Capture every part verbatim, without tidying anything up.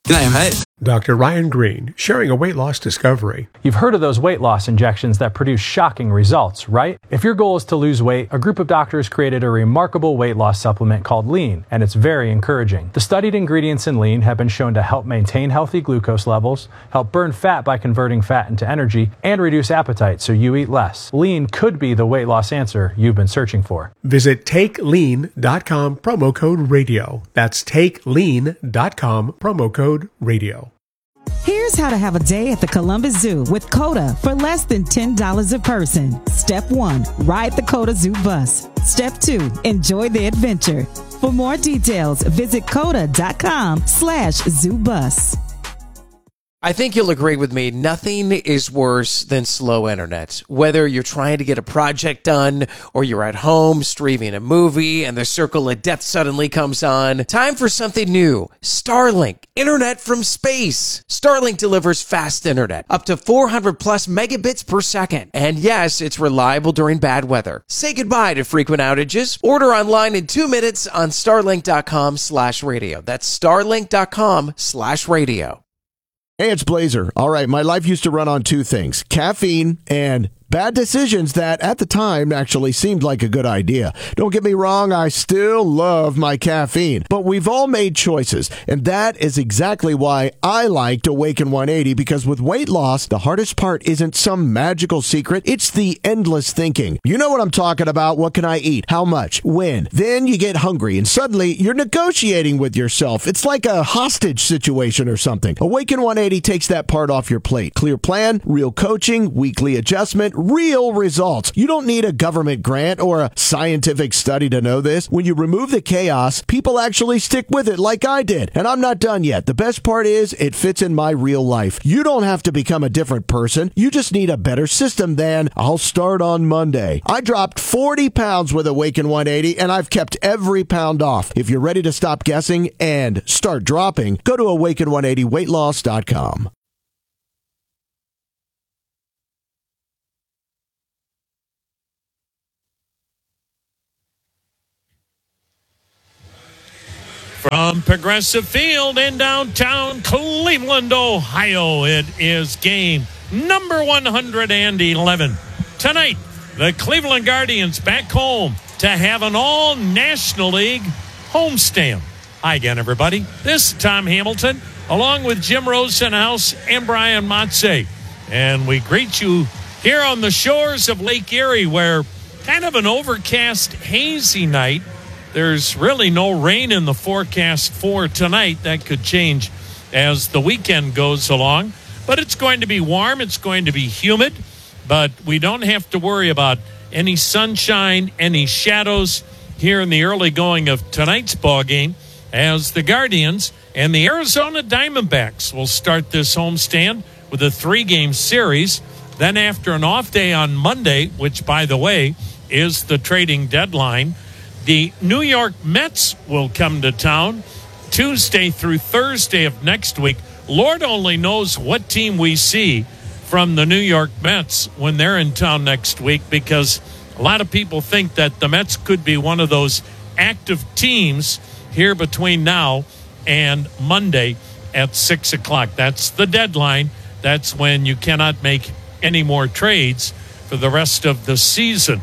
Good night, mate. Doctor Ryan Green, sharing a weight loss discovery. You've heard of those weight loss injections that produce shocking results, right? If your goal is to lose weight, a group of doctors created a remarkable weight loss supplement called Lean, and it's very encouraging. The studied ingredients in Lean have been shown to help maintain healthy glucose levels, help burn fat by converting fat into energy, and reduce appetite so you eat less. Lean could be the weight loss answer you've been searching for. Visit take lean dot com, promo code radio. That's take lean dot com, promo code radio. Here's how to have a day at the Columbus Zoo with COTA for less than ten dollars a person. Step one, ride the COTA Zoo bus. Step two, enjoy the adventure. For more details, visit coda dot com slash zoo bus. I think you'll agree with me, nothing is worse than slow internet. Whether you're trying to get a project done or you're at home streaming a movie and the circle of death suddenly comes on, time for something new. Starlink, internet from space. Starlink delivers fast internet, up to four hundred plus megabits per second. And yes, it's reliable during bad weather. Say goodbye to frequent outages. Order online in two minutes on starlink dot com slash radio. That's starlink dot com slash radio. Hey, it's Blazer. All right, my life used to run on two things, caffeine and bad decisions that at the time actually seemed like a good idea. Don't get me wrong, I still love my caffeine, but we've all made choices, and that is exactly why I liked Awaken one eighty, because with weight loss, the hardest part isn't some magical secret, it's the endless thinking. You know what I'm talking about. What can I eat? How much? When? Then you get hungry, and suddenly you're negotiating with yourself. It's like a hostage situation or something. Awaken one eighty takes that part off your plate. Clear plan, real coaching, weekly adjustment, real results. You don't need a government grant or a scientific study to know this. When you remove the chaos, people actually stick with it like I did. And I'm not done yet. The best part is it fits in my real life. You don't have to become a different person. You just need a better system than I'll start on Monday. I dropped forty pounds with Awaken one eighty and I've kept every pound off. If you're ready to stop guessing and start dropping, go to awaken one eighty weight loss dot com. From Progressive Field in downtown Cleveland, Ohio, it is game number one hundred eleven. Tonight, the Cleveland Guardians back home to have an all-National League homestand. Hi again, everybody. This is Tom Hamilton, along with Jim Rosenhaus and Brian Motze. And we greet you here on the shores of Lake Erie, where kind of an overcast, hazy night. There's really no rain in the forecast for tonight. That could change as the weekend goes along. But it's going to be warm. It's going to be humid. But we don't have to worry about any sunshine, any shadows here in the early going of tonight's ball game, as the Guardians and the Arizona Diamondbacks will start this homestand with a three-game series. Then after an off day on Monday, which, by the way, is the trading deadline, the New York Mets will come to town Tuesday through Thursday of next week. Lord only knows what team we see from the New York Mets when they're in town next week, because a lot of people think that the Mets could be one of those active teams here between now and Monday at six o'clock. That's the deadline. That's when you cannot make any more trades for the rest of the season.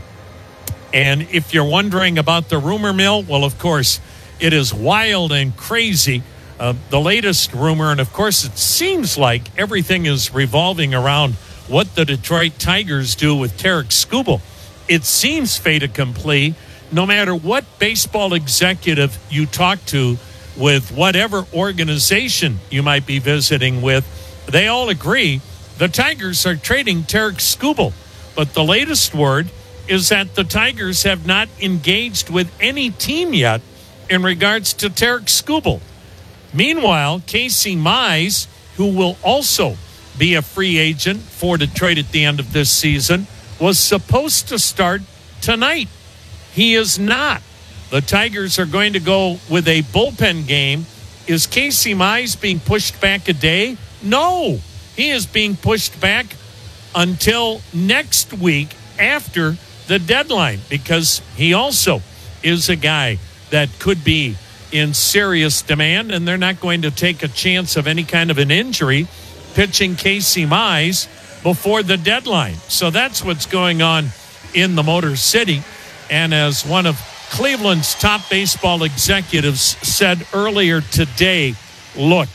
And if you're wondering about the rumor mill, well, of course, it is wild and crazy. Uh, the latest rumor, and of course, it seems like everything is revolving around what the Detroit Tigers do with Tarek Skubal. It seems fait accompli. No matter what baseball executive you talk to with whatever organization you might be visiting with, they all agree the Tigers are trading Tarek Skubal. But the latest word is that the Tigers have not engaged with any team yet in regards to Tarek Skubal. Meanwhile, Casey Mize, who will also be a free agent for Detroit at the end of this season, was supposed to start tonight. He is not. The Tigers are going to go with a bullpen game. Is Casey Mize being pushed back a day? No. He is being pushed back until next week after the deadline, because he also is a guy that could be in serious demand, and they're not going to take a chance of any kind of an injury pitching Casey Mize before the deadline. So that's what's going on in the Motor City. And as one of Cleveland's top baseball executives said earlier today, look,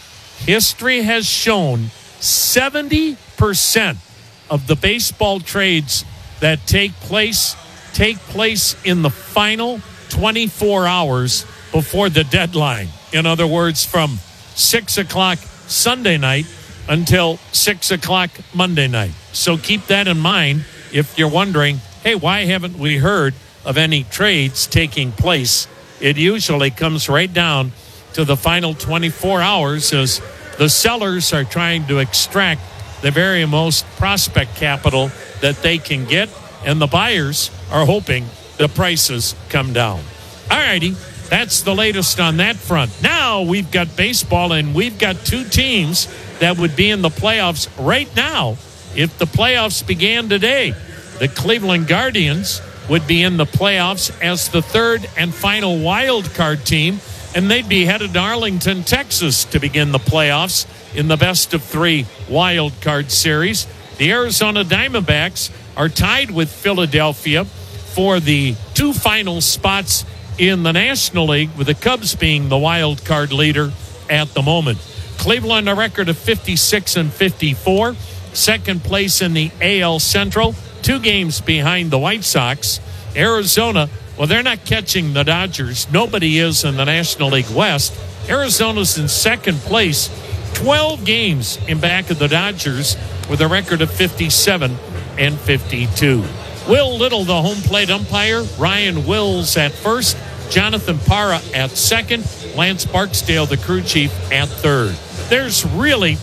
history has shown seventy percent of the baseball trades that take place take place in the final twenty-four hours before the deadline. In other words, from six o'clock Sunday night until six o'clock Monday night. So keep that in mind if you're wondering, hey, why haven't we heard of any trades taking place? It usually comes right down to the final twenty-four hours as the sellers are trying to extract the very most prospect capital that they can get, and the buyers are hoping the prices come down. All righty, that's the latest on that front. Now we've got baseball, and we've got two teams that would be in the playoffs right now if the playoffs began today. The Cleveland Guardians would be in the playoffs as the third and final wild card team, and they'd be headed to Arlington, Texas to begin the playoffs in the best of three wild card series. The Arizona Diamondbacks are tied with Philadelphia for the two final spots in the National League, with the Cubs being the wild card leader at the moment. Cleveland, a record of fifty-six and fifty-four, second place in the A L Central, two games behind the White Sox. Arizona, well, they're not catching the Dodgers. Nobody is in the National League West. Arizona's in second place, twelve games in back of the Dodgers, with a record of fifty-seven and fifty-two. Will Little, the home plate umpire. Ryan Wills at first. Jonathan Parra at second. Lance Barksdale, the crew chief, at third. There's really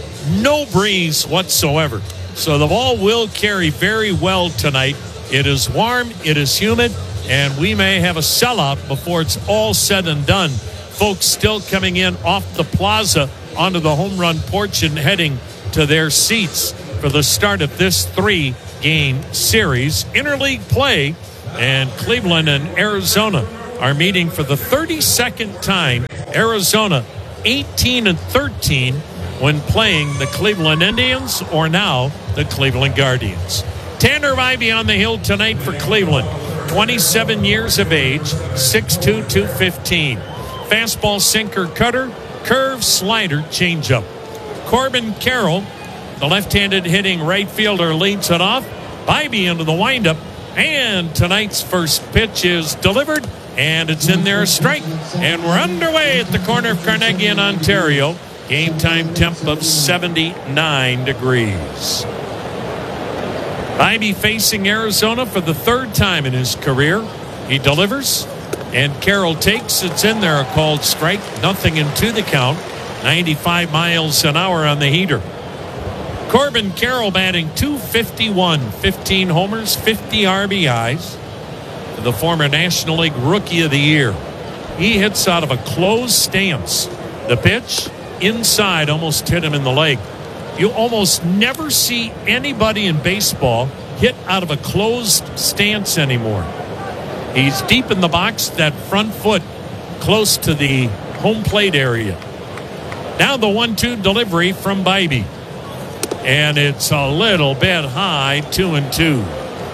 no breeze whatsoever, so the ball will carry very well tonight. It is warm, it is humid, and we may have a sellout before it's all said and done. Folks still coming in off the plaza onto the home run porch and heading to their seats for the start of this three-game series. Interleague play, and Cleveland and Arizona are meeting for the thirty-second time. Arizona eighteen and thirteen when playing the Cleveland Indians, or now the Cleveland Guardians. Tanner Bibee on the hill tonight for Cleveland. twenty-seven years of age, six two, two fifteen. Fastball, sinker, cutter, curve, slider, changeup. Corbin Carroll, the left-handed hitting right fielder, leads it off. Bibee into the windup, and tonight's first pitch is delivered, and it's in there, a strike. And we're underway at the corner of Carnegie in Ontario. Game time temp of seventy-nine degrees. Bibee facing Arizona for the third time in his career. He delivers, and Carroll takes. It's in there, a called strike. Nothing into the count. ninety-five miles an hour on the heater. Corbin Carroll batting two fifty-one, fifteen homers, fifty R B Is. The former National League Rookie of the Year. He hits out of a closed stance. The pitch inside almost hit him in the leg. You almost never see anybody in baseball hit out of a closed stance anymore. He's deep in the box, that front foot close to the home plate area. Now the one two delivery from Bibee. And it's a little bit high, two and two.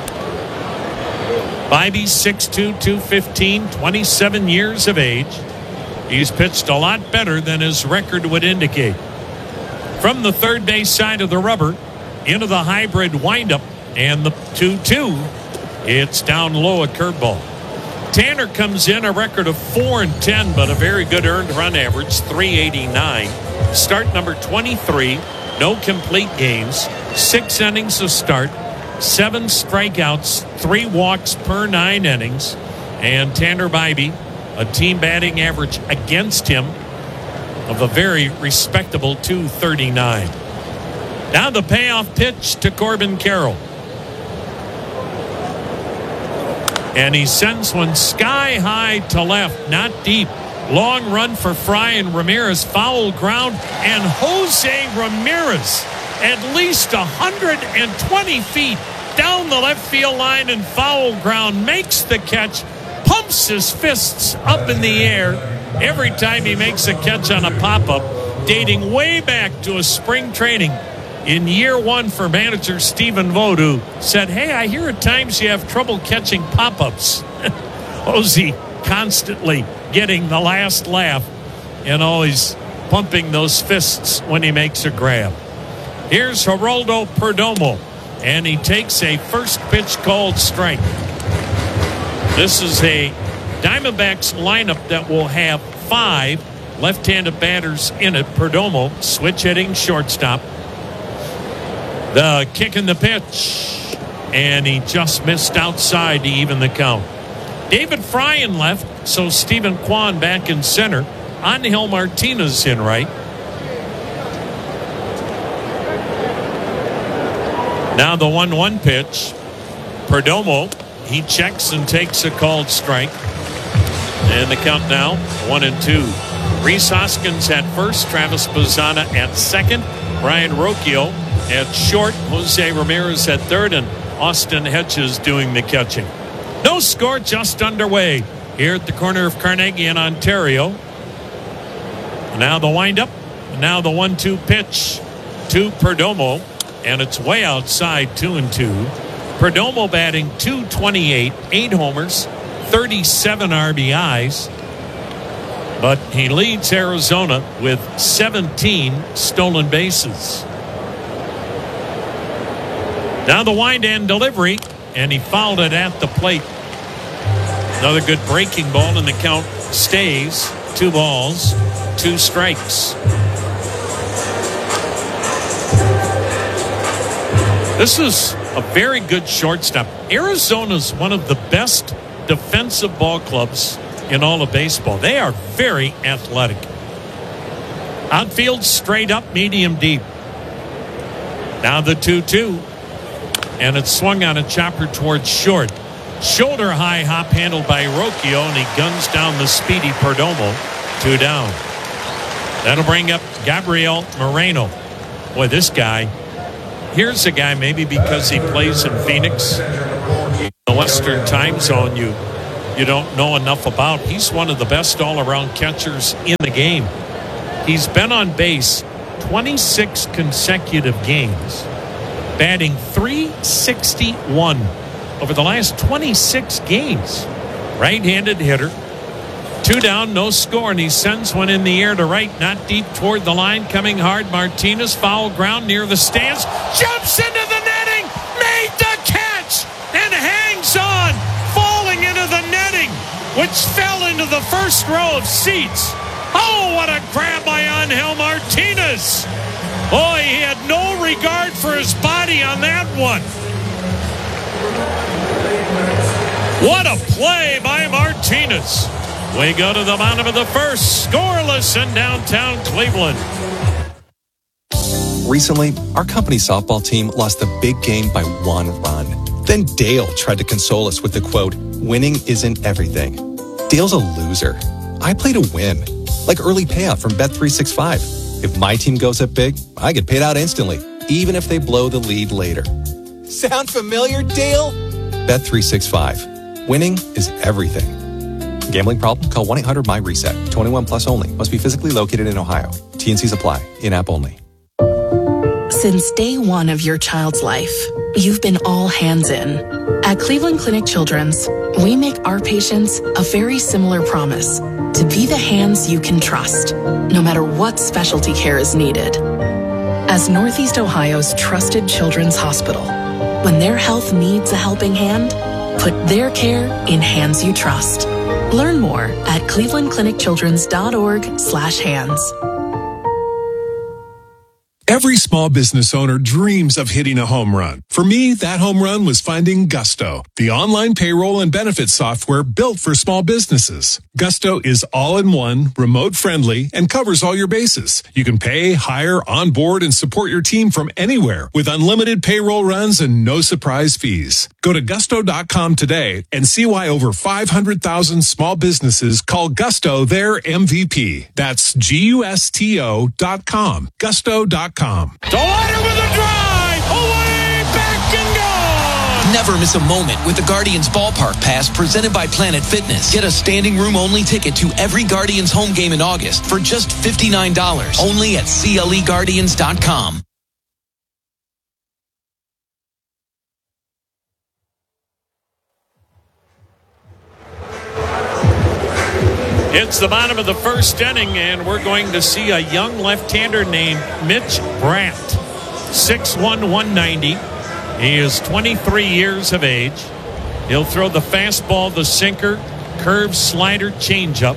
Bibee, six two, two fifteen, twenty-seven years of age. He's pitched a lot better than his record would indicate. From the third base side of the rubber, into the hybrid windup, and the two two. It's down low, a curveball. Tanner comes in a record of four and ten, but a very good earned run average, three eighty-nine. Start number twenty-three, no complete games, six innings to start, seven strikeouts, three walks per nine innings. And Tanner Bibee, a team batting average against him of a very respectable two thirty-nine. Now the payoff pitch to Corbin Carroll. And he sends one sky high to left, not deep. Long run for Fry and Ramirez, foul ground, and Jose Ramirez at least one hundred twenty feet down the left field line and foul ground makes the catch, pumps pumps his fists up in the air every time he makes a catch on a pop-up, dating way back to a spring training in year one for manager Stephen Vogt, who said, hey, I hear at times you have trouble catching pop-ups. Posey constantly getting the last laugh and always pumping those fists when he makes a grab. Here's Geraldo Perdomo, and he takes a first pitch called strike. This is a Diamondbacks lineup that will have five left-handed batters in it. Perdomo, switch hitting shortstop. The kick and the pitch, and he just missed outside to even the count. David Fry in left, so Stephen Kwan back in center. Angel Martinez in right. Now the one one pitch. Perdomo, he checks and takes a called strike. And the count now, one and two. Rhys Hoskins at first, Travis Bazzana at second, Brian Rocchio at short, Jose Ramirez at third, and Austin Hedges doing the catching. No score, just underway here at the corner of Carnegie in Ontario. Now the windup, now the one two pitch to Perdomo, and it's way outside, two and two. Perdomo batting two twenty-eight, eight homers, thirty-seven R B Is, but he leads Arizona with seventeen stolen bases. Now the wind and delivery, and he fouled it at the plate. Another good breaking ball, and the count stays two balls, two strikes. This is a very good shortstop. Arizona's one of the best defensive ball clubs in all of baseball. They are very athletic. Outfield straight up, medium deep. Now the two two. And it's swung on a chopper towards short. Shoulder high hop handled by Rocchio, and he guns down the speedy Perdomo. Two down. That'll bring up Gabriel Moreno. Boy, this guy, here's a guy maybe because he plays in Phoenix, the Western time zone, you you don't know enough about. He's one of the best all-around catchers in the game. He's been on base twenty-six consecutive games, batting three sixty-one over the last twenty-six games. Right-handed hitter. Two down, no score, and he sends one in the air to right, not deep toward the line, coming hard. Martinez, foul ground near the stands, jumps into the netting, made the catch, and hangs on, falling into the netting, which fell into the first row of seats. Oh, what a grab by Angel Martinez. Boy, he had no regard for his body on that one. What a play by Martinez. We go to the bottom of the first, scoreless in downtown Cleveland. Recently, our company softball team lost a big game by one run. Then Dale tried to console us with the quote, winning isn't everything. Dale's a loser. I play to win. Like early payout from Bet three sixty-five. If my team goes up big, I get paid out instantly, even if they blow the lead later. Sound familiar, Dale? Bet three sixty-five. Winning is everything. Gambling problem? Call one eight hundred M Y reset. twenty-one plus only. Must be physically located in Ohio. T N Cs apply. In-app only. Since day one of your child's life, you've been all hands in. At Cleveland Clinic Children's, we make our patients a very similar promise to be the hands you can trust, no matter what specialty care is needed. As Northeast Ohio's trusted children's hospital, when their health needs a helping hand, put their care in hands you trust. Learn more at cleveland clinic children's dot org slash hands. Every small business owner dreams of hitting a home run. For me, that home run was finding Gusto, the online payroll and benefits software built for small businesses. Gusto is all-in-one, remote-friendly, and covers all your bases. You can pay, hire, onboard, and support your team from anywhere with unlimited payroll runs and no surprise fees. Go to gusto dot com today and see why over five hundred thousand small businesses call Gusto their M V P. That's G U S T O dot com. Gusto dot com. Delauder with a drive, away, back and gone. Never miss a moment with the Guardians Ballpark Pass presented by Planet Fitness. Get a standing room only ticket to every Guardians home game in August for just fifty-nine dollars. Only at C L E Guardians dot com. It's the bottom of the first inning, and we're going to see a young left-hander named Mitch Bratt, six one, one ninety. He is twenty-three years of age. He'll throw the fastball, the sinker, curve, slider, changeup.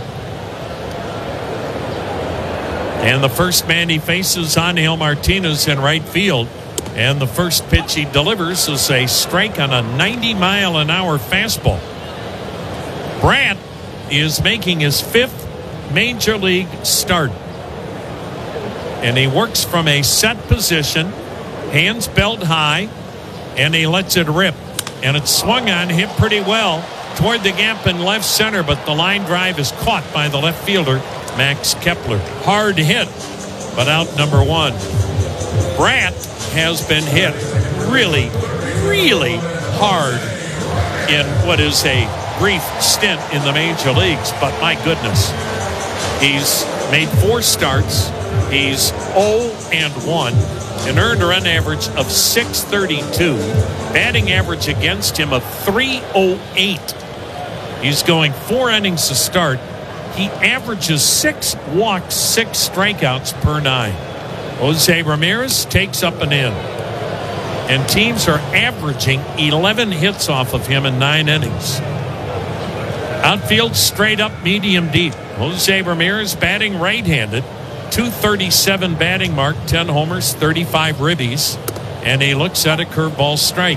And the first man he faces, Angel Martinez in right field. And the first pitch he delivers is a strike on a ninety mile an hour fastball. Bratt is making his fifth major league start. And he works from a set position, hands belt high, and he lets it rip. And it's swung on, hit pretty well toward the gap in left center, but the line drive is caught by the left fielder, Max Kepler. Hard hit, but out number one. Bratt has been hit really, really hard in what is a brief stint in the major leagues, but my goodness, he's made four starts. He's oh and one, an earned run average of six thirty-two, batting average against him of three oh eight. He's going four innings to start. He averages six walks, six strikeouts per nine. Jose Ramirez takes up an in, and teams are averaging eleven hits off of him in nine innings. Outfield straight up, medium deep. Jose Ramirez batting right-handed, two thirty-seven batting mark, ten homers, thirty-five ribbies, and he looks at a curveball strike.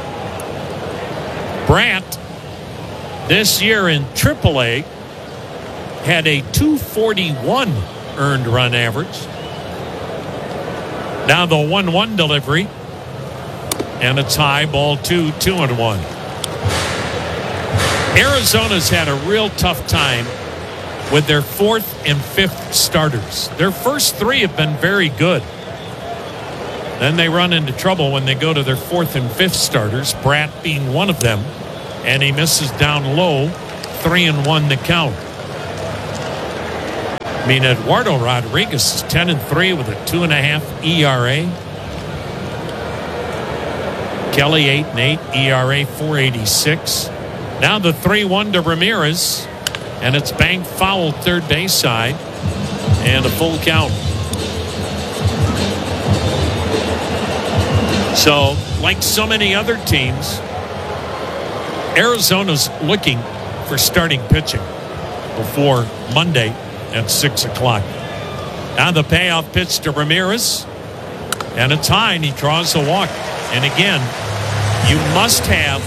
Bratt, this year in triple A, had a two forty-one earned run average. Now the one one delivery, and it's high, ball two, two and one. Arizona's had a real tough time with their fourth and fifth starters. Their first three have been very good. Then they run into trouble when they go to their fourth and fifth starters, Bratt being one of them, and he misses down low, three and one the count. I mean, Eduardo Rodriguez is ten and three with a two and a half E R A. Kelly eight and eight, E R A four eighty-six. Now the three one to Ramirez, and it's banked foul third base side, and a full count. So, like so many other teams, Arizona's looking for starting pitching before Monday at six o'clock. Now the payoff pitch to Ramirez, and it's high, and he draws a walk. And again, you must have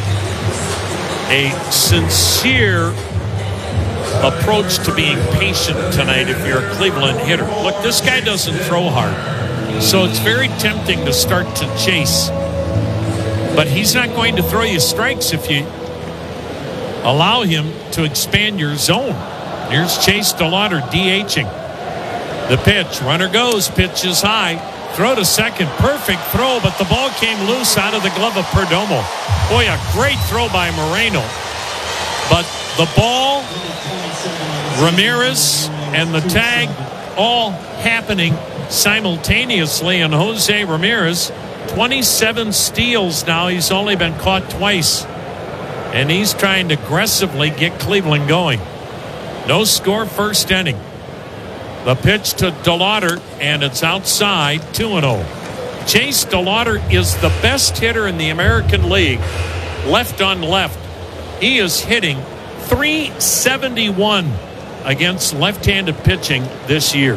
a sincere approach to being patient tonight if you're a Cleveland hitter. Look, this guy doesn't throw hard, so it's very tempting to start to chase. But he's not going to throw you strikes if you allow him to expand your zone. Here's Chase DeLauder DHing. The pitch, runner goes, pitch is high. Throw to second, perfect throw, but the ball came loose out of the glove of Perdomo. Boy, a great throw by Moreno. But the ball, Ramirez, and the tag all happening simultaneously. And Jose Ramirez, twenty-seven steals now. He's only been caught twice. And he's trying to aggressively get Cleveland going. No score, first inning. The pitch to DeLauder, and it's outside, two and oh. Chase DeLauder is the best hitter in the American League, left on left. He is hitting three seventy-one against left-handed pitching this year.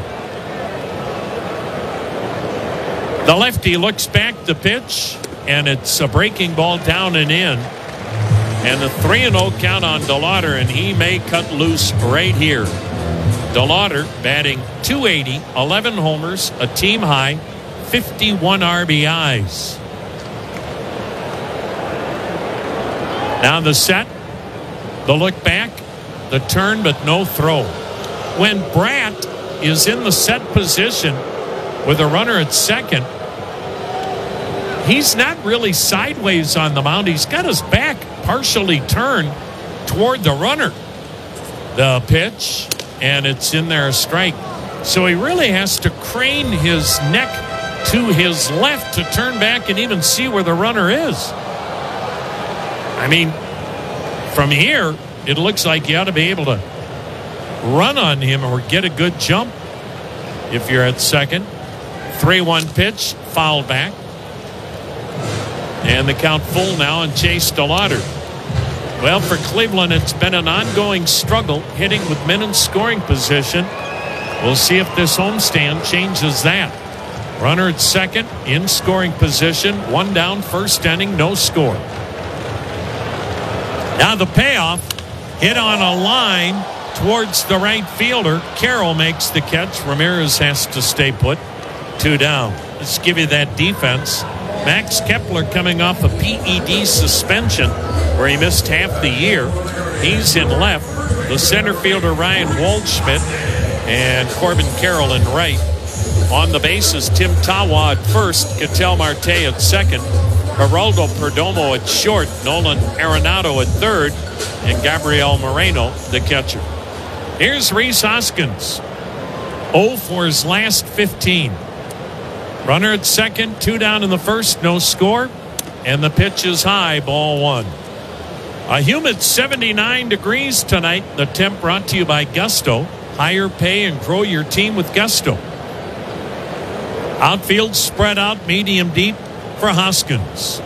The lefty looks back the pitch, and it's a breaking ball down and in. And the three and oh count on DeLauder, and he may cut loose right here. DeLauder batting two eighty, eleven homers, a team high, fifty-one R B Is. Now the set, the look back, the turn, but no throw. When Bratt is in the set position with a runner at second, he's not really sideways on the mound. He's got his back partially turned toward the runner. The pitch, and it's in there, a strike. So he really has to crane his neck to his left to turn back and even see where the runner is. I mean, from here, it looks like you ought to be able to run on him or get a good jump if you're at second. three one pitch, foul back. And the count full now on Chase DeLauder. Well, for Cleveland, it's been an ongoing struggle hitting with men in scoring position. We'll see if this homestand changes that. Runner at second, in scoring position, one down, first inning, no score. Now the payoff, hit on a line towards the right fielder. Carroll makes the catch. Ramirez has to stay put. Two down. Let's give you that defense. Max Kepler coming off a P E D suspension where he missed half the year. He's in left. The center fielder Ryan Waldschmidt and Corbin Carroll in right. On the bases, Tim Tawa at first, Ketel Marte at second, Geraldo Perdomo at short, Nolan Arenado at third, and Gabriel Moreno, the catcher. Here's Rhys Hoskins. oh for his last fifteen. Runner at second, two down in the first, no score. And the pitch is high, ball one. A humid seventy-nine degrees tonight. The temp brought to you by Gusto. Higher pay and grow your team with Gusto. Outfield spread out, medium deep for Hoskins.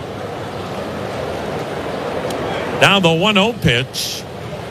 Now the one oh pitch.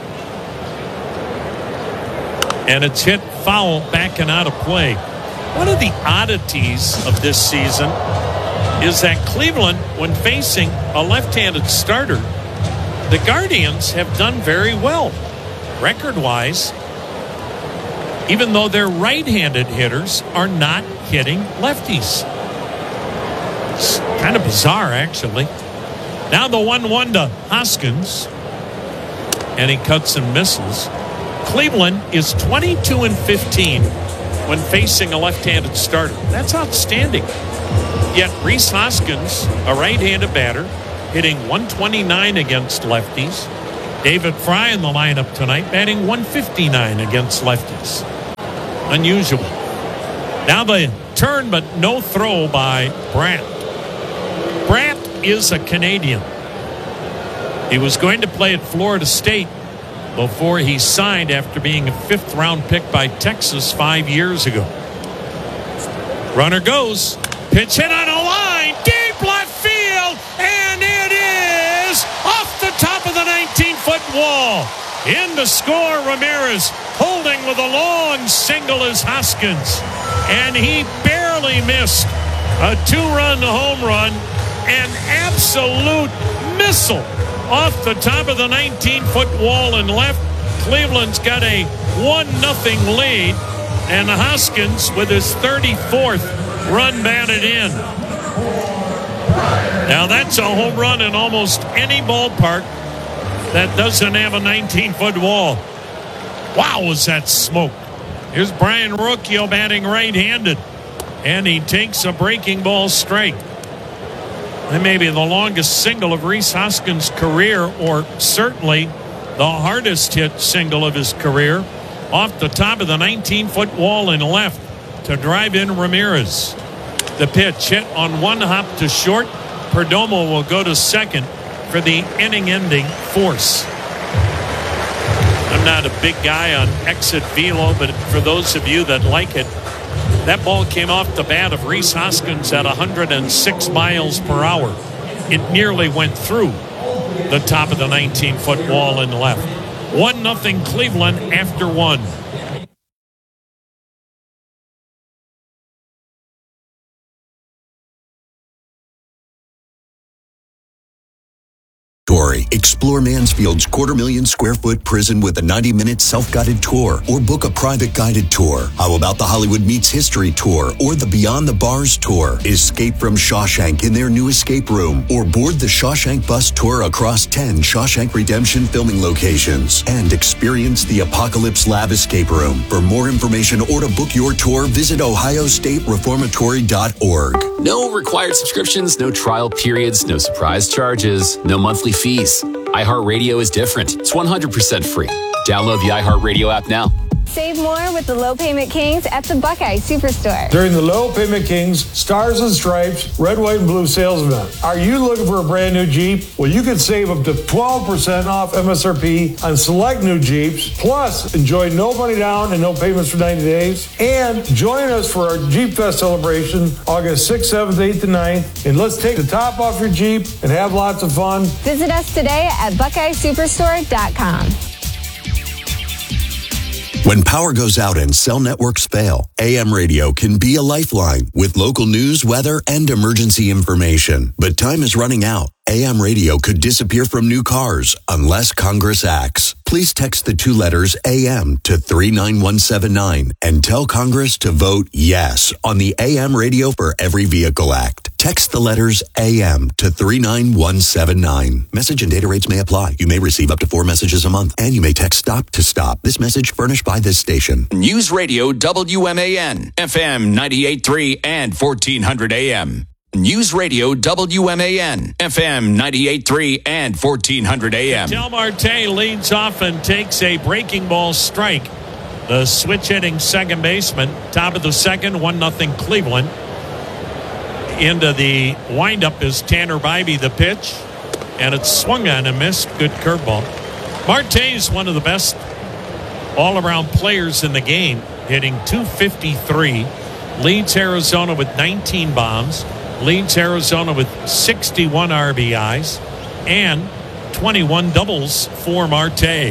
And it's hit foul, backing out of play. One of the oddities of this season is that Cleveland, when facing a left-handed starter, the Guardians have done very well, record-wise, even though their right-handed hitters are not hitting lefties. It's kind of bizarre, actually. Now the one one to Hoskins, and he cuts and misses. Cleveland is twenty-two and fifteen when facing a left-handed starter. That's outstanding. Yet Rhys Hoskins, a right-handed batter, hitting one twenty-nine against lefties. David Fry in the lineup tonight, batting one fifty-nine against lefties. Unusual. Now the turn but no throw by Brandt. Brandt is a Canadian. He was going to play at Florida State before he signed after being a fifth round pick by Texas five years ago. Runner goes. Pitch hit on a line. Deep left field. And it is off the top of the nineteen-foot wall. In to score, Ramirez. Holding with a long single is Hoskins. And he barely missed a two-run home run. An absolute missile off the top of the nineteen-foot wall and left. Cleveland's got a one nothing lead. And Hoskins with his thirty-fourth run batted in. Now that's a home run in almost any ballpark that doesn't have a nineteen-foot wall. Wow, was that smoke. Here's Brian Rocchio batting right-handed. And he takes a breaking ball strike. That may be the longest single of Rhys Hoskins' career, or certainly the hardest hit single of his career. Off the top of the nineteen-foot wall and left to drive in Ramirez. The pitch hit on one hop to short. Perdomo will go to second for the inning-ending force. I'm not a big guy on exit velo, but for those of you that like it, that ball came off the bat of Rhys Hoskins at one hundred six miles per hour. It nearly went through the top of the nineteen-foot wall and left. one nothing Cleveland after one. Reformatory. Explore Mansfield's quarter million square foot prison with a ninety minute self-guided tour, or book a private guided tour. How about the Hollywood Meets History tour or the Beyond the Bars tour? Escape from Shawshank in their new escape room, or board the Shawshank bus tour across ten Shawshank Redemption filming locations and experience the Apocalypse Lab escape room. For more information or to book your tour, visit ohio state reformatory dot org. No required subscriptions, no trial periods, no surprise charges, no monthly fees. iHeartRadio is different. It's one hundred percent free. Download the iHeartRadio app now. Save more with the Low Payment Kings at the Buckeye Superstore. During the Low Payment Kings Stars and Stripes Red, White, and Blue sales event. Are you looking for a brand new Jeep? Well, you can save up to twelve percent off M S R P on select new Jeeps. Plus, enjoy no money down and no payments for ninety days. And join us for our Jeep Fest celebration August sixth, seventh, eighth, and ninth. And let's take the top off your Jeep and have lots of fun. Visit us today at buckeye superstore dot com. When power goes out and cell networks fail, A M radio can be a lifeline with local news, weather, and emergency information. But time is running out. A M radio could disappear from new cars unless Congress acts. Please text the two letters A M to three nine one seven nine and tell Congress to vote yes on the A M Radio for Every Vehicle Act. Text the letters A M to three nine one seven nine. Message and data rates may apply. You may receive up to four messages a month, and you may text STOP to STOP. This message furnished by this station. News Radio W M A N, F M ninety-eight point three and fourteen hundred A M. News Radio W M A N, F M ninety-eight point three and fourteen hundred A M. Del Marte leads off and takes a breaking ball strike. The switch hitting second baseman, top of the second, one nothing Cleveland. Into the windup is Tanner Bybee, the pitch, and it's swung on and missed. Good curveball. Marte is one of the best all-around players in the game, hitting two fifty-three. Leads Arizona with nineteen bombs. Leads Arizona with sixty-one R B Is and twenty-one doubles for Marte.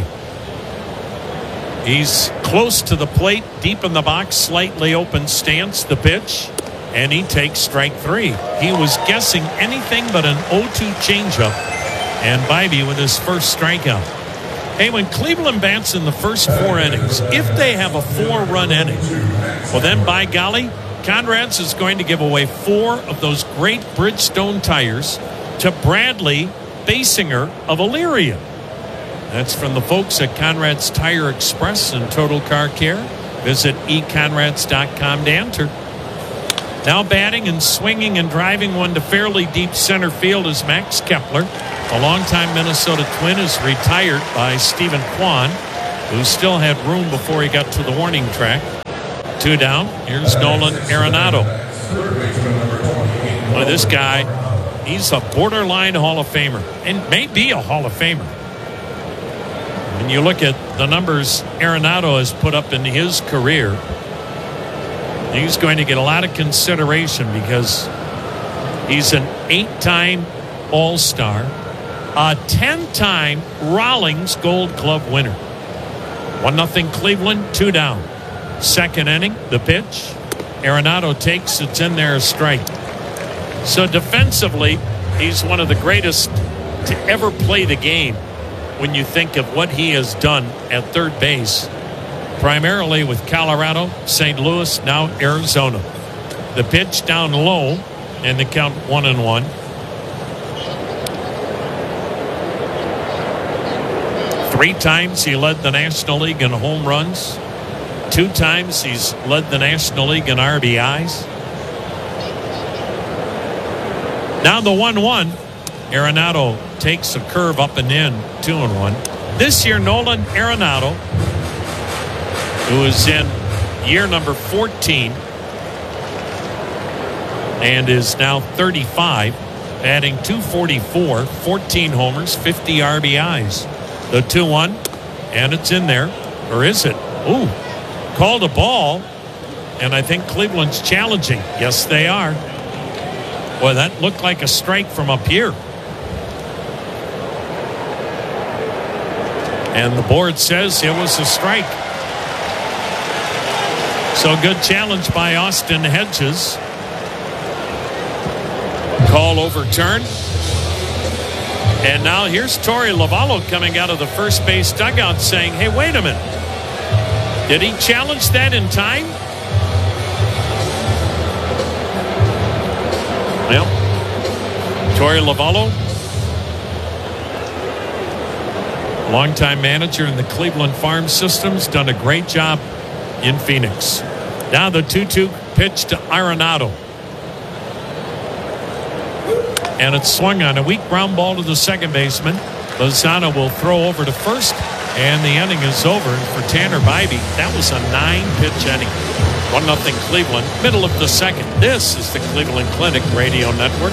He's close to the plate, deep in the box, slightly open stance, the pitch, and he takes strike three. He was guessing anything but an oh two changeup, and Bybee with his first strikeout. Hey, when Cleveland bats in the first four innings, if they have a four-run inning, well then, by golly, Conrad's is going to give away four of those great Bridgestone tires to Bradley Basinger of Elyria. That's from the folks at Conrad's Tire Express and Total Car Care. Visit e conrads dot com to enter. Now batting and swinging and driving one to fairly deep center field is Max Kepler. A longtime Minnesota Twin is retired by Stephen Kwan, who still had room before he got to the warning track. Two down. Here's Nolan Arenado. Boy, this guy, he's a borderline Hall of Famer and may be a Hall of Famer. When you look at the numbers Arenado has put up in his career, he's going to get a lot of consideration because he's an eight-time All-Star, a ten-time Rawlings Gold Glove winner. One nothing Cleveland, two down. Second inning, the pitch. Arenado takes, it's in there, a strike. So defensively, he's one of the greatest to ever play the game when you think of what he has done at third base, primarily with Colorado, Saint Louis, now Arizona. The pitch down low, and the count one and one. Three times he led the National League in home runs. Two times he's led the National League in R B Is. Now the one one. Arenado takes a curve up and in, two and one. This year, Nolan Arenado, who is in year number fourteen and is now thirty-five, batting two forty-four, fourteen homers, fifty R B Is. The two one, and it's in there. Or is it? Ooh, called a ball, and I think Cleveland's challenging. Yes, they are. Boy, that looked like a strike from up here. And the board says it was a strike. So good challenge by Austin Hedges. Call overturned. And now here's Torey Lovallo coming out of the first base dugout saying, hey, wait a minute. Did he challenge that in time? Well, Torey Lovallo, longtime manager in the Cleveland Farm Systems, done a great job in Phoenix. Now the two two pitch to Arenado. And it's swung on a weak ground ball to the second baseman. Lozano will throw over to first, and the inning is over. And for Tanner Bybee, that was a nine-pitch inning. one nothing Cleveland, middle of the second. This is the Cleveland Clinic Radio Network.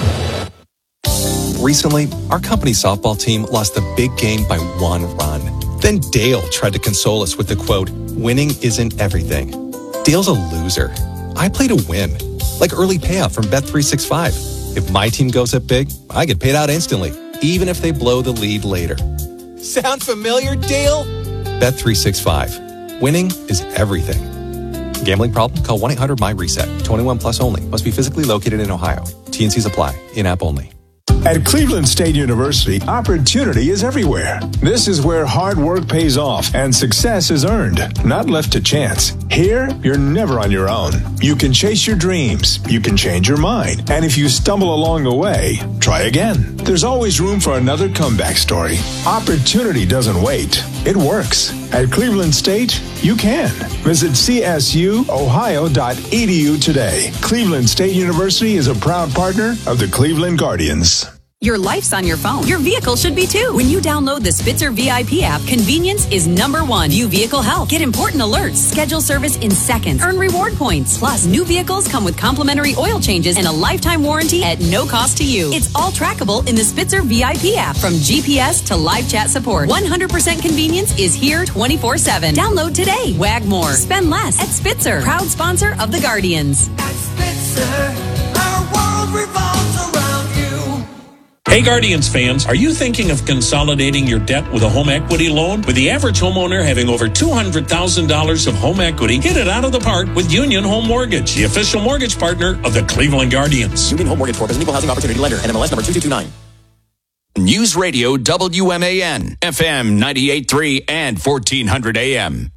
Recently, our company softball team lost a big game by one run. Then Dale tried to console us with the quote, winning isn't everything. Dale's a loser. I play to win, like early payout from Bet three sixty-five. If my team goes up big, I get paid out instantly, even if they blow the lead later. Sound familiar, Dale? Bet three sixty-five. Winning is everything. Gambling problem? Call one eight hundred my reset. twenty-one plus only. Must be physically located in Ohio. T and Cs apply. In-app only. At Cleveland State University, opportunity is everywhere. This is where hard work pays off and success is earned, not left to chance. Here, you're never on your own. You can chase your dreams, you can change your mind, and if you stumble along the way, try again. There's always room for another comeback story. Opportunity doesn't wait. It works. At Cleveland State, you can. Visit c s u ohio dot e d u today. Cleveland State University is a proud partner of the Cleveland Guardians. Your life's on your phone. Your vehicle should be too. When you download the Spitzer V I P app, convenience is number one. View vehicle health. Get important alerts. Schedule service in seconds. Earn reward points. Plus, new vehicles come with complimentary oil changes and a lifetime warranty at no cost to you. It's all trackable in the Spitzer V I P app. From G P S to live chat support, one hundred percent convenience is here twenty-four seven. Download today. Wag more. Spend less at Spitzer. Proud sponsor of the Guardians. At Spitzer, our world revolves around you. Hey Guardians fans, are you thinking of consolidating your debt with a home equity loan? With the average homeowner having over two hundred thousand dollars of home equity, hit it out of the park with Union Home Mortgage, the official mortgage partner of the Cleveland Guardians. Union Home Mortgage Corp is an equal housing opportunity lender, N M L S number two two two nine. News Radio W M A N, F M ninety-eight point three and fourteen hundred A M.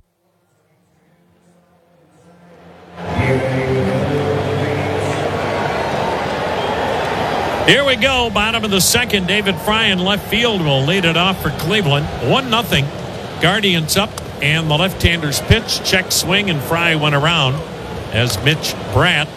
Here we go, bottom of the second. David Fry in left field will lead it off for Cleveland. one nothing. Guardians up, and the left-hander's pitch. Check swing, and Fry went around as Mitch Bratt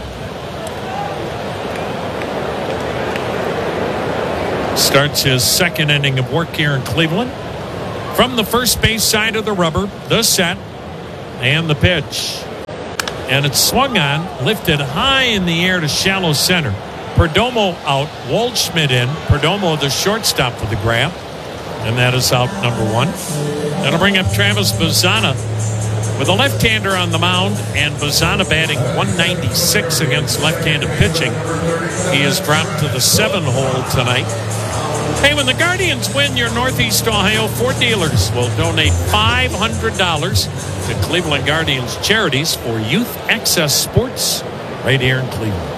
starts his second inning of work here in Cleveland. From the first base side of the rubber, the set, and the pitch. And it's swung on, lifted high in the air to shallow center. Perdomo out, Waldschmidt in. Perdomo the shortstop for the grab. And that is out number one. That'll bring up Travis Bazzana with a left-hander on the mound, and Bazzana batting one ninety-six against left-handed pitching. He has dropped to the seven hole tonight. Hey, when the Guardians win, your Northeast Ohio Ford dealers will donate five hundred dollars to Cleveland Guardians charities for youth access sports right here in Cleveland.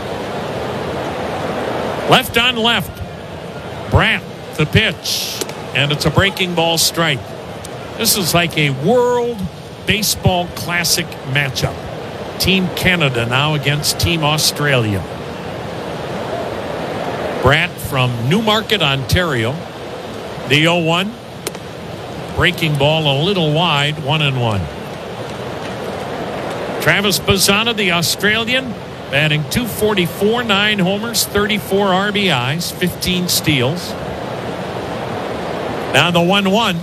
Left on left. Bratt, the pitch. And it's a breaking ball strike. This is like a World Baseball Classic matchup. Team Canada now against Team Australia. Bratt from Newmarket, Ontario. The oh one. Breaking ball a little wide, one and one. Travis Bazzana, the Australian, batting two forty-four, nine homers, thirty-four R B Is, fifteen steals. Now the one one.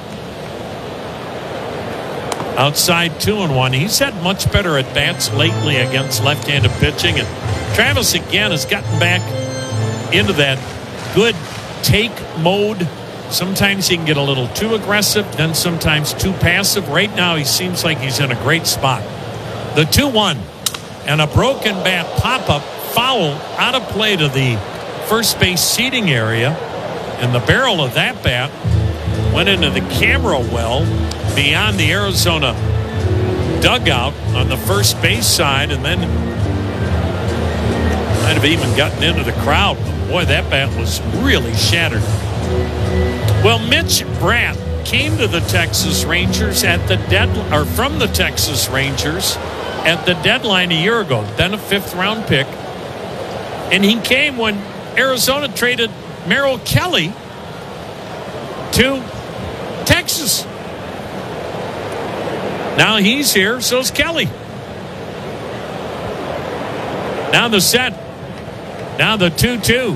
Outside two and one. He's had much better at bats lately against left-handed pitching, and Travis again has gotten back into that good take mode. Sometimes he can get a little too aggressive, then sometimes too passive. Right now he seems like he's in a great spot. The two one. And a broken bat pop-up foul out of play to the first base seating area. And the barrel of that bat went into the camera well beyond the Arizona dugout on the first base side. And then Might have even gotten into the crowd. Boy, that bat was really shattered. Well, Mitch Bratt came to the Texas Rangers at the dead, or from the Texas Rangers at the deadline a year ago, then a fifth round pick. And he came when Arizona traded Merrill Kelly to Texas. Now he's here, so's Kelly. Now the set. Now the two two.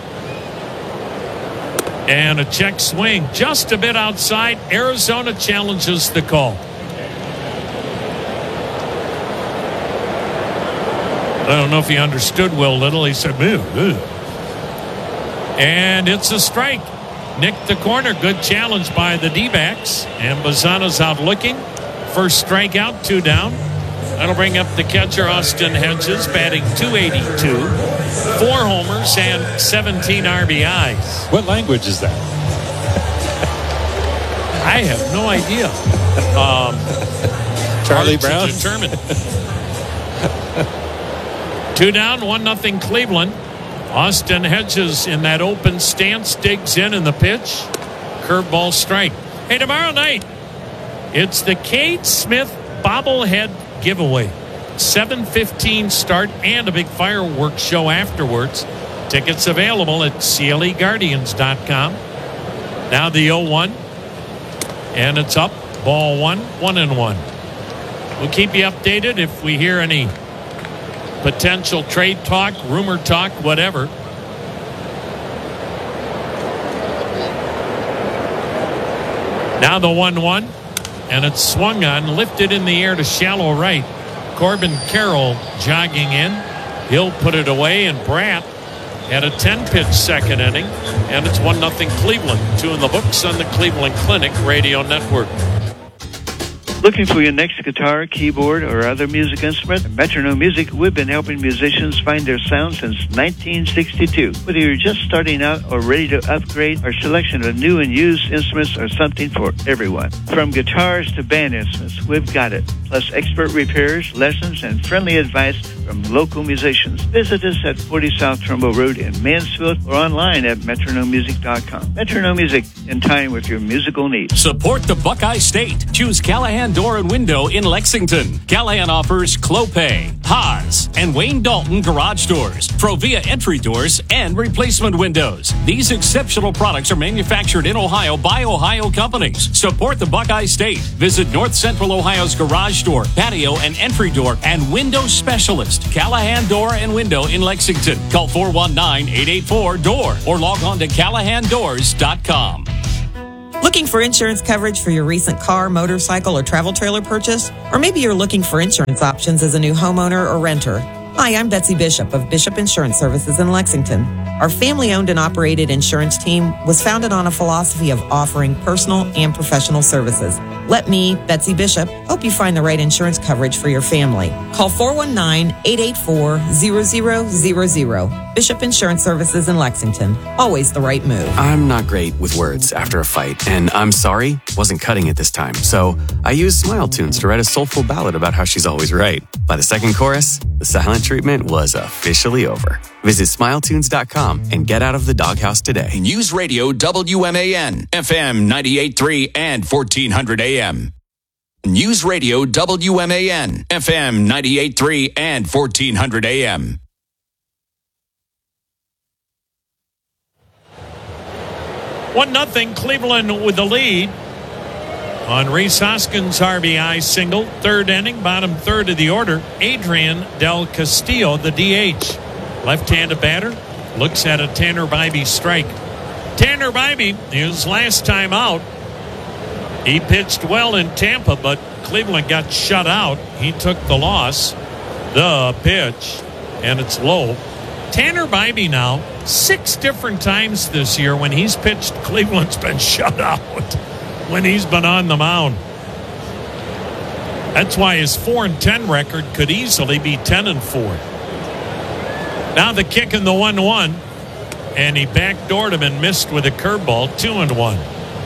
And a check swing just a bit outside. Arizona challenges the call. I don't know if he understood Will Little. He said, move, move. And it's a strike. Nick the corner. Good challenge by the D-backs. And Bazana's out looking. First strikeout, two down. That'll bring up the catcher, Austin Hedges, batting two eighty-two. Four homers and seventeen R B Is. What language is that? I have no idea. Um, Charlie Brown? Determined. Two down, one nothing Cleveland. Austin Hedges in that open stance digs in in the pitch. Curveball strike. Hey, tomorrow night, it's the Cade Smith bobblehead giveaway. seven fifteen start and a big fireworks show afterwards. Tickets available at C L E Guardians dot com. Now the oh one. And it's up. Ball one. One and one. We'll keep you updated if we hear any potential trade talk, rumor talk, whatever. Now the one one. And it's swung on, lifted in the air to shallow right. Corbin Carroll jogging in. He'll put it away, and Bratt had a ten-pitch second inning, and it's one nothing Cleveland. Two in the books on the Cleveland Clinic Radio Network. Looking for your next guitar, keyboard, or other music instrument? At Metronome Music, we've been helping musicians find their sound since nineteen sixty-two. Whether you're just starting out or ready to upgrade, our selection of new and used instruments are something for everyone. From guitars to band instruments, we've got it. Plus expert repairs, lessons, and friendly advice from local musicians. Visit us at forty South Trumbull Road in Mansfield or online at metronome music dot com. Metronome Music, in time with your musical needs. Support the Buckeye State. Choose Callahan Door and Window in Lexington. Callahan offers Clopay, Haas, and Wayne Dalton garage doors, Provia entry doors, and replacement windows. These exceptional products are manufactured in Ohio by Ohio companies. Support the Buckeye State. Visit North Central Ohio's garage door, patio, and entry door and window specialist, Callahan Door and Window in Lexington. Call four one nine, eight eight four, D O O R or log on to callahan doors dot com. Looking for insurance coverage for your recent car, motorcycle, or travel trailer purchase? Or maybe you're looking for insurance options as a new homeowner or renter. Hi, I'm Betsy Bishop of Bishop Insurance Services in Lexington. Our family-owned and operated insurance team was founded on a philosophy of offering personal and professional services. Let me, Betsy Bishop, help you find the right insurance coverage for your family. Call four one nine, eight eight four, zero zero zero zero. Bishop Insurance Services in Lexington. Always the right move. I'm not great with words after a fight, and I'm sorry, wasn't cutting it this time. So I used Smile Tunes to write a soulful ballad about how she's always right. By the second chorus, the silent treatment was officially over. Visit smile tunes dot com and get out of the doghouse today. News Radio W M A N, F M ninety-eight point three and fourteen hundred A M. News Radio W M A N, F M ninety-eight point three and fourteen hundred A M. One nothing Cleveland with the lead on Rhys Hoskins' R B I single. Third inning, bottom third of the order. Adrian Del Castillo, the D H. Left-handed batter, looks at a Tanner Bybee strike. Tanner Bybee, his last time out, he pitched well in Tampa, but Cleveland got shut out. He took the loss. The pitch, and it's low. Tanner Bybee now, six different times this year when he's pitched, Cleveland's been shut out when he's been on the mound. That's why his four and ten record could easily be ten and four. Now the kick in the one one, and he backdoored him and missed with a curveball, two and one.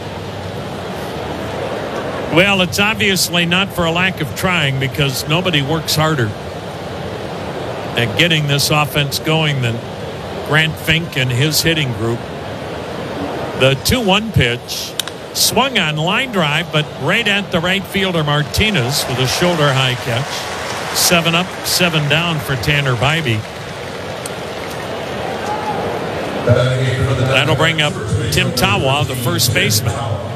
Well, it's obviously not for a lack of trying because nobody works harder at getting this offense going than Grant Fink and his hitting group. The two one pitch swung on line drive, but right at the right fielder Martinez with a shoulder high catch. Seven up, seven down for Tanner Bybee. That'll bring up Tim Tawa, the first baseman.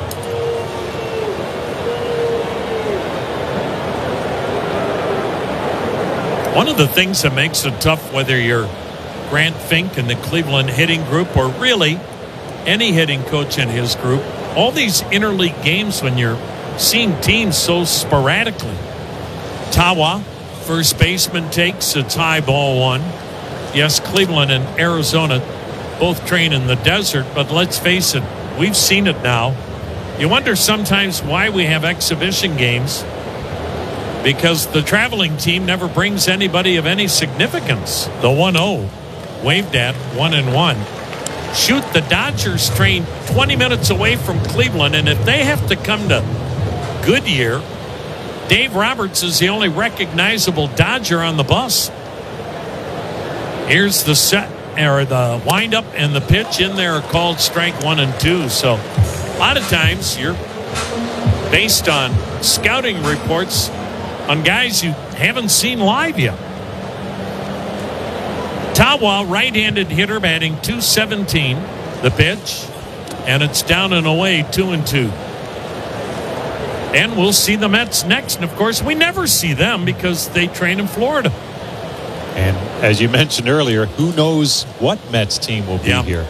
One of the things that makes it tough, whether you're Grant Fink and the Cleveland hitting group or really any hitting coach in his group, all these interleague games when you're seeing teams so sporadically. Tawa, first baseman, takes. It's high, ball one. Yes, Cleveland and Arizona both train in the desert, but let's face it, we've seen it now. You wonder sometimes why we have exhibition games, because the traveling team never brings anybody of any significance. The one oh waved at, one and one. Shoot, the Dodgers train twenty minutes away from Cleveland, and if they have to come to Goodyear, Dave Roberts is the only recognizable Dodger on the bus. Here's the set, or the windup and the pitch in there are called strike one and two. So a lot of times you're based on scouting reports on guys you haven't seen live yet. Tawa, right-handed hitter, batting two seventeen. The pitch, and it's down and away, two and two. And we'll see the Mets next. And of course, we never see them because they train in Florida. And as you mentioned earlier, who knows what Mets team will be yeah. here?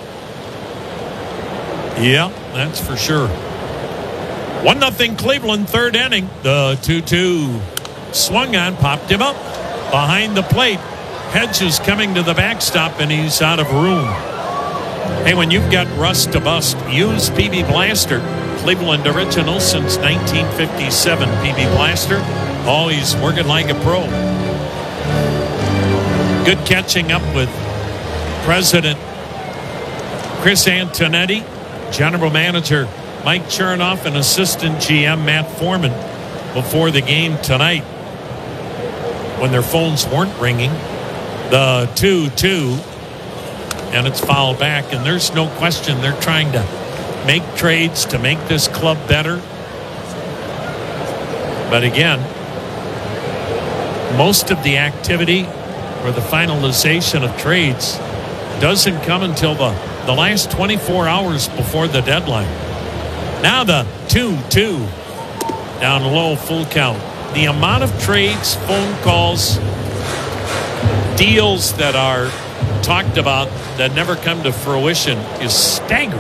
Yeah, that's for sure. One nothing Cleveland, third inning. The two two swung on, popped him up behind the plate. Hedges coming to the backstop, and he's out of room. Hey, when you've got rust to bust, use P B Blaster. Cleveland original since nineteen fifty-seven. P B Blaster, always working like a pro. Good catching up with President Chris Antonetti, General Manager Mike Chernoff, and Assistant G M Matt Foreman before the game tonight when their phones weren't ringing. The two two, and it's fouled back, and there's no question they're trying to make trades to make this club better. But again, most of the activity or the finalization of trades doesn't come until the, the last twenty-four hours before the deadline. Now the two two, down low, full count. The amount of trades, phone calls, deals that are talked about that never come to fruition is staggering.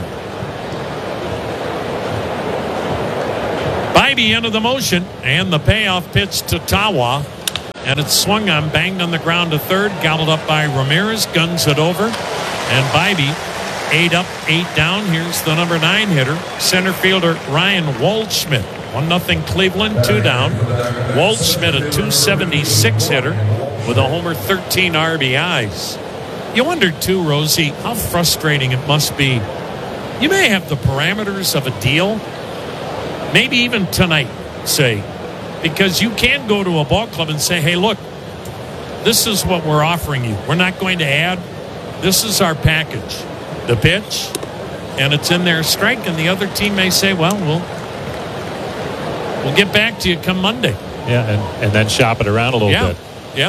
Bybee into the motion, and the payoff pitch to Tawa, and it's swung on, banged on the ground to third, gobbled up by Ramirez, guns it over, and Bybee, eight up, eight down. Here's the number nine hitter, center fielder Ryan Waldschmidt. One nothing Cleveland, two down. Waldschmidt, a two seventy-six hitter with a homer, thirteen R B Is. You wonder too, Rosie, how frustrating it must be. You may have the parameters of a deal, maybe even tonight, say, because you can go to a ball club and say, hey, look, this is what we're offering you. We're not going to add. This is our package. The pitch, and it's in there, strike, and the other team may say, well, we'll we'll get back to you come Monday. Yeah, and, and then shop it around a little yeah. bit. Yeah.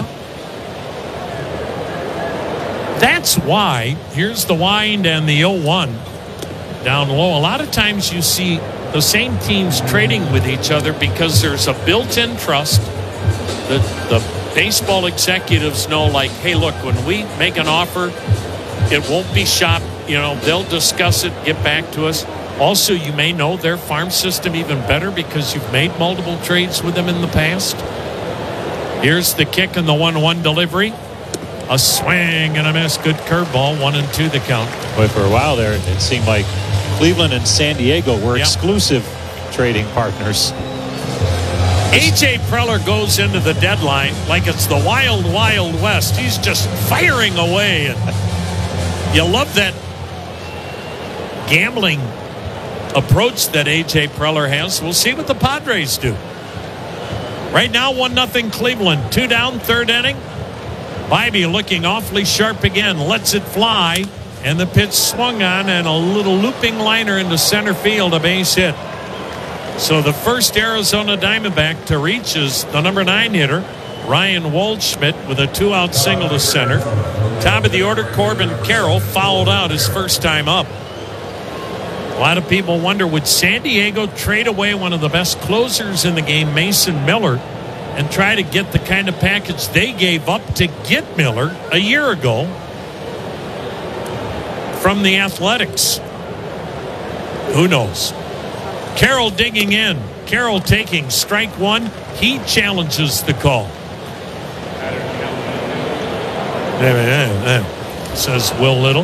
That's why, here's the wind and the oh one down low. A lot of times you see the same teams trading with each other because there's a built-in trust. The, the baseball executives know, like, hey, look, when we make an offer, it won't be shopped. You know, they'll discuss it, get back to us. Also, you may know their farm system even better because you've made multiple trades with them in the past. Here's the kick and the one one delivery. A swing and a miss. Good curveball. One and two the count. But for a while there, it seemed like Cleveland and San Diego were yep. exclusive trading partners. A J Preller goes into the deadline like it's the wild, wild west. He's just firing away. And you love that gambling approach that A J Preller has. We'll see what the Padres do. Right now, one nothing Cleveland. Two down, third inning. Bybee looking awfully sharp again, lets it fly, and the pitch swung on, and a little looping liner into center field, a base hit. So the first Arizona Diamondback to reach is the number nine hitter, Ryan Waldschmidt, with a two-out single to center. Top of the order, Corbin Carroll fouled out his first time up. A lot of people wonder, would San Diego trade away one of the best closers in the game, Mason Miller, and try to get the kind of package they gave up to get Miller a year ago from the Athletics? Who knows? Carroll digging in. Carroll taking strike one. He challenges the call. Says Will Little.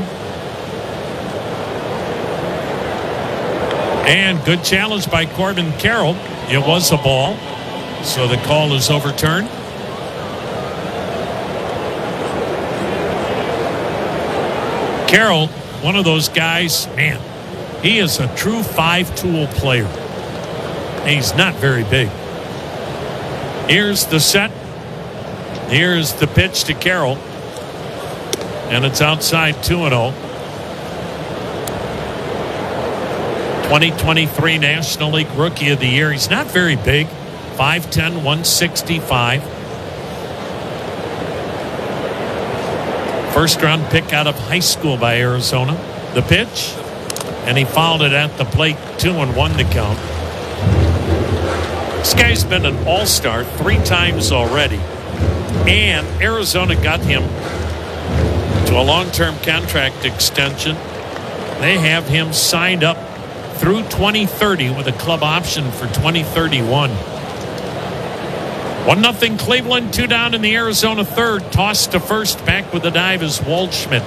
And good challenge by Corbin Carroll. It was a ball. So the call is overturned. Carroll, one of those guys, man, he is a true five-tool player. He's not very big. Here's the set. Here's the pitch to Carroll. And it's outside two and oh. twenty twenty-three National League Rookie of the Year. He's not very big. five ten, one sixty-five. First round pick out of high school by Arizona. The pitch. And he fouled it at the plate. Two and one to count. This guy's been an all-star three times already. And Arizona got him to a long-term contract extension. They have him signed up through twenty thirty with a club option for twenty thirty-one. One nothing Cleveland, two down in the Arizona third. Toss to first, back with the dive is Waldschmidt.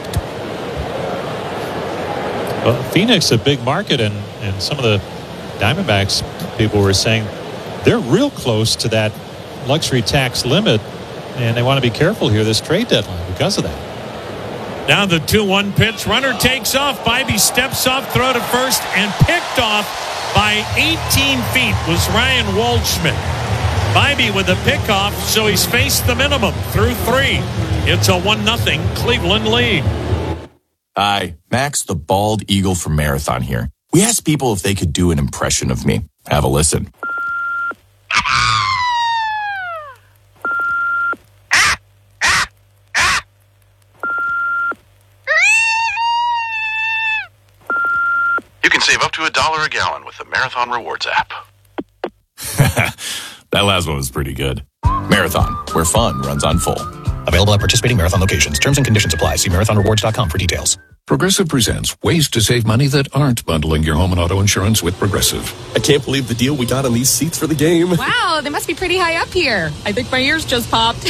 Well, Phoenix, a big market, and, and some of the Diamondbacks, people were saying they're real close to that luxury tax limit, and they want to be careful here this trade deadline because of that. Now the two one pitch. Runner takes off. Bybee steps off, throw to first, and picked off by eighteen feet was Ryan Waldschmidt. Bybee with a pickoff, so he's faced the minimum through three. It's a one nothing Cleveland lead. Hi, Max the Bald Eagle from Marathon here. We asked people if they could do an impression of me. Have a listen. You can save up to a dollar a gallon with the Marathon Rewards app. That last one was pretty good. Marathon, where fun runs on full. Available at participating Marathon locations. Terms and conditions apply. See marathon rewards dot com for details. Progressive presents ways to save money that aren't bundling your home and auto insurance with Progressive. I can't believe the deal we got on these seats for the game. Wow, they must be pretty high up here. I think my ears just popped.